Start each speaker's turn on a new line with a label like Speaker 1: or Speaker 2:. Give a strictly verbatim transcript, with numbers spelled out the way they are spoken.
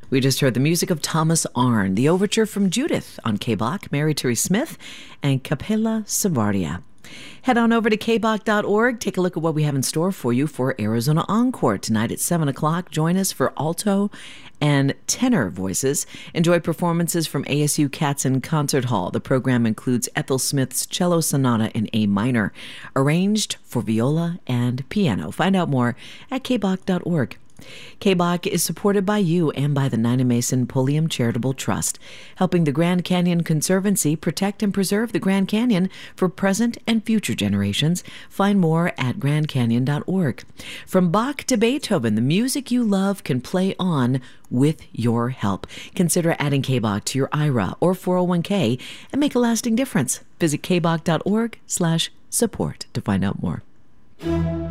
Speaker 1: We just heard the music of Thomas Arne, the overture from Judith on K B O C, Mary Therese Smith, and Capella Savardia. Head on over to K B O C dot org. Take a look at what we have in store for you for Arizona Encore tonight at seven o'clock. Join us for alto and tenor voices. Enjoy performances from A S U Katzen Concert Hall. The program includes Ethel Smith's Cello Sonata in A minor, arranged for viola and piano. Find out more at K B O C dot org. K B O C is supported by you and by the Nina Mason Pulliam Charitable Trust, helping the Grand Canyon Conservancy protect and preserve the Grand Canyon for present and future generations. Find more at Grand Canyon dot org. From Bach to Beethoven, the music you love can play on with your help. Consider adding K B O C to your I R A or four oh one k and make a lasting difference. Visit K B O C dot org slash support to find out more.